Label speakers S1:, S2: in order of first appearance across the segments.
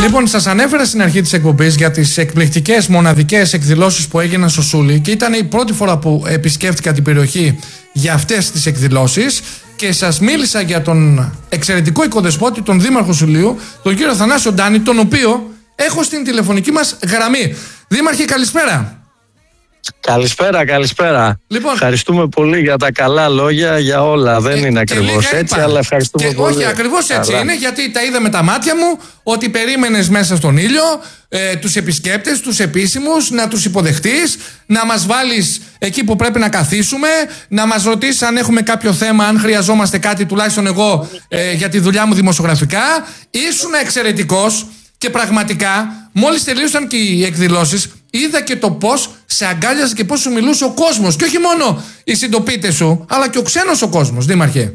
S1: Λοιπόν, σας ανέφερα στην αρχή της εκπομπής για τις εκπληκτικές μοναδικές εκδηλώσεις που έγιναν στο Σούλι και ήταν η πρώτη φορά που επισκέφτηκα την περιοχή για αυτές τις εκδηλώσεις και σας μίλησα για τον εξαιρετικό οικοδεσπότη, τον Δήμαρχο Σουλίου, τον κύριο Θανάσιο Ντάνη, τον οποίο έχω στην τηλεφωνική μας γραμμή. Δήμαρχε, καλησπέρα.
S2: Καλησπέρα.
S1: Λοιπόν,
S2: ευχαριστούμε πολύ για τα καλά λόγια, για όλα. Δεν είναι ακριβώς έτσι, αλλά ευχαριστούμε πολύ.
S1: Όχι, ακριβώς έτσι είναι, γιατί τα είδα με τα μάτια μου ότι περίμενες μέσα στον ήλιο τους επισκέπτες, τους επίσημους, να τους υποδεχτείς, να μας βάλεις εκεί που πρέπει να καθίσουμε, να μας ρωτήσεις αν έχουμε κάποιο θέμα, αν χρειαζόμαστε κάτι, τουλάχιστον εγώ για τη δουλειά μου δημοσιογραφικά. Ήσουν εξαιρετικός. Και πραγματικά, μόλις τελείωσαν και οι εκδηλώσεις, είδα και το πώς σε αγκάλιαζε και πώς σου μιλούσε ο κόσμος. Και όχι μόνο οι συντοπίτες σου, αλλά και ο ξένος ο κόσμος, Δήμαρχε.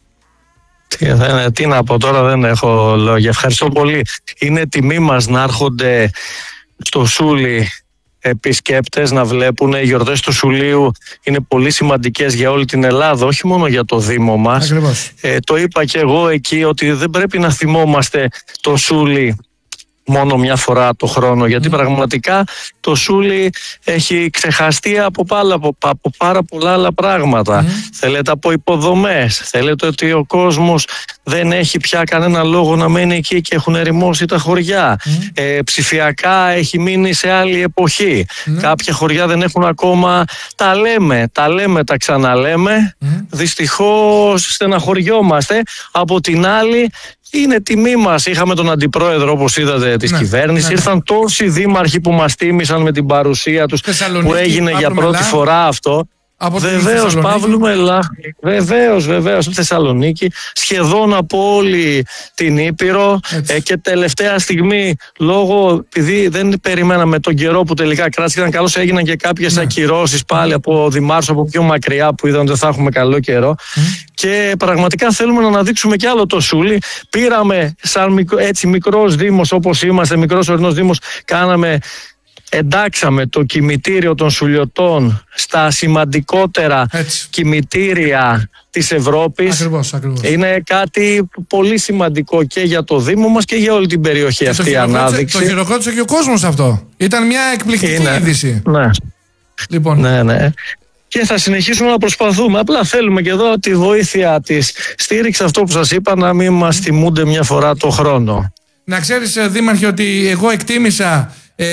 S2: Τι να πω τώρα, δεν έχω λόγια. Ευχαριστώ πολύ. Είναι τιμή μας να έρχονται στο Σούλι επισκέπτες να βλέπουν. Οι γιορτές του Σουλίου είναι πολύ σημαντικές για όλη την Ελλάδα, όχι μόνο για το Δήμο μας. Το είπα και εγώ εκεί ότι δεν πρέπει να θυμόμαστε το Σούλι μόνο μια φορά το χρόνο, γιατί πραγματικά το Σούλι έχει ξεχαστεί από πάρα πολλά άλλα πράγματα. Θέλετε από υποδομές, θέλετε ότι ο κόσμος δεν έχει πια κανένα λόγο να μένει εκεί και έχουν ερημώσει τα χωριά. Ψηφιακά έχει μείνει σε άλλη εποχή. Κάποια χωριά δεν έχουν ακόμα. Τα λέμε, τα ξαναλέμε. Δυστυχώς στεναχωριόμαστε. Από την άλλη, είναι τιμή μας. Είχαμε τον αντιπρόεδρο, όπως είδατε, της κυβέρνησης. Ήρθαν τόσοι δήμαρχοι που μας τίμησαν με την παρουσία τους, που έγινε για πρώτη φορά αυτό. Βεβαίως, Παύλου Μελά. Βεβαίως, Θεσσαλονίκη. Σχεδόν από όλη την Ήπειρο. Και τελευταία στιγμή, επειδή δεν περιμέναμε τον καιρό που τελικά κράτησε, καλώς έγιναν και κάποιες ακυρώσεις πάλι από δημάρχους από πιο μακριά που είδαν ότι δεν θα έχουμε καλό καιρό. Και πραγματικά θέλουμε να αναδείξουμε κι άλλο το Σούλι. Πήραμε σαν μικρός δήμος, όπως είμαστε, μικρός ορεινός δήμος, εντάξαμε το κημητήριο των Σουλιωτών στα σημαντικότερα κημητήρια της Ευρώπης.
S1: Ακριβώς.
S2: Είναι κάτι πολύ σημαντικό και για το Δήμο μας και για όλη την περιοχή αυτή η ανάδειξη.
S1: Το χειροκρότησε και ο κόσμος αυτό. Ήταν μια εκπληκτική είδηση.
S2: Ναι.
S1: Λοιπόν.
S2: Ναι. Και θα συνεχίσουμε να προσπαθούμε. Απλά θέλουμε και εδώ τη βοήθεια της στήριξη, αυτό που σας είπα, να μην μας τιμούνται μια φορά το χρόνο.
S1: Να ξέρεις, Δήμαρχε, ότι εγώ εκτίμησα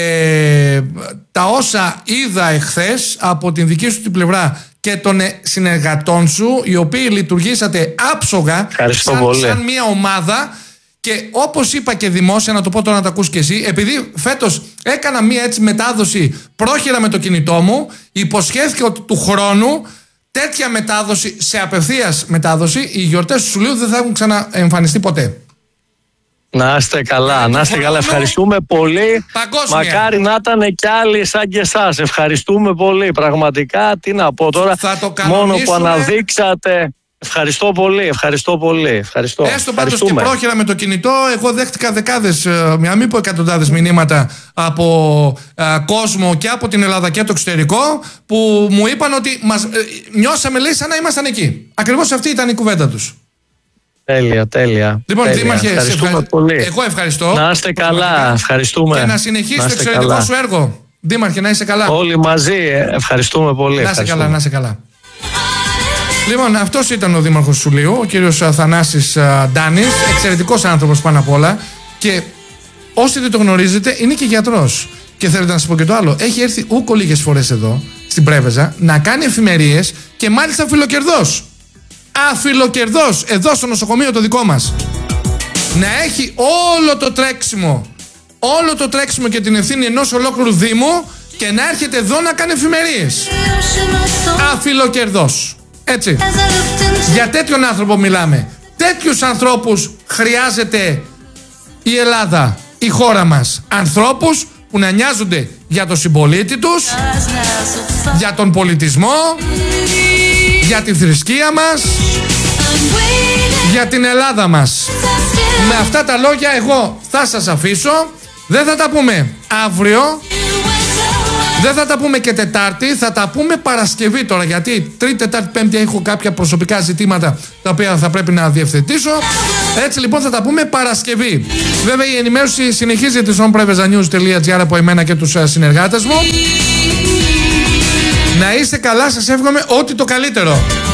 S1: τα όσα είδα εχθές από την δική σου την πλευρά και των συνεργατών σου, οι οποίοι λειτουργήσατε άψογα σαν μια ομάδα. Και όπως είπα και δημόσια, να το πω τώρα να το ακούς και εσύ, επειδή φέτος έκανα μια έτσι μετάδοση πρόχειρα με το κινητό μου, υποσχέθηκα ότι του χρόνου τέτοια μετάδοση, σε απευθείας μετάδοση, οι γιορτές του Σουλίου δεν θα έχουν ξαναεμφανιστεί ποτέ.
S2: Να είστε καλά, ευχαριστούμε πολύ.
S1: Παγκόσμια.
S2: Μακάρι να ήταν κι άλλοι σαν και εσάς. Ευχαριστούμε πολύ. Πραγματικά, τι να πω τώρα, μόνο που αναδείξατε. Ευχαριστώ πολύ.
S1: Έστω πάντως και πρόχειρα με το κινητό, εγώ δέχτηκα δεκάδες, να μην πω εκατοντάδες μηνύματα από κόσμο και από την Ελλάδα και το εξωτερικό, που μου είπαν ότι νιώσαμε, λέει, σαν να ήμασταν εκεί. Ακριβώς αυτή ήταν η κουβέντα τους.
S2: Τέλεια.
S1: Λοιπόν, Δήμαρχε,
S2: ευχαριστούμε πολύ.
S1: Εγώ ευχαριστώ.
S2: Να είστε καλά, ευχαριστούμε.
S1: Και να συνεχίσει το εξαιρετικό σου έργο. Δήμαρχε, να είσαι καλά.
S2: Όλοι μαζί, ευχαριστούμε πολύ.
S1: Να είσαι καλά. Λοιπόν, αυτός ήταν ο Δήμαρχος Σουλίου, ο κύριος Θανάσης Ντάνης, εξαιρετικός άνθρωπος πάνω απ' όλα. Και όσοι δεν το γνωρίζετε, είναι και γιατρός. Και θέλετε να σας πω και το άλλο. Έχει έρθει ούκο λίγες φορές εδώ, στην Πρέβεζα, να κάνει εφημερίες και μάλιστα φιλοκερδός. Αφιλοκερδός, εδώ στο νοσοκομείο το δικό μας. Να έχει όλο το τρέξιμο και την ευθύνη ενός ολόκληρου Δήμου και να έρχεται εδώ να κάνει εφημερίες. Αφιλοκερδός. Έτσι. Για τέτοιον άνθρωπο μιλάμε. Τέτοιους ανθρώπους χρειάζεται η Ελλάδα, η χώρα μας. Ανθρώπους που να νοιάζονται για τον συμπολίτη τους, για τον πολιτισμό, για τη θρησκεία μας, για την Ελλάδα μας. Με αυτά τα λόγια εγώ θα σας αφήσω. Δεν θα τα πούμε αύριο, Δεν θα τα πούμε και Τετάρτη, θα τα πούμε Παρασκευή τώρα. Γιατί Τρίτη, Τετάρτη, Πέμπτη έχω κάποια προσωπικά ζητήματα τα οποία θα πρέπει να διευθετήσω. Έτσι λοιπόν θα τα πούμε Παρασκευή. Βέβαια η ενημέρωση συνεχίζεται στο onprivatenews.gr από εμένα και τους συνεργάτες μου. Να είστε καλά, σας εύχομαι ό,τι το καλύτερο.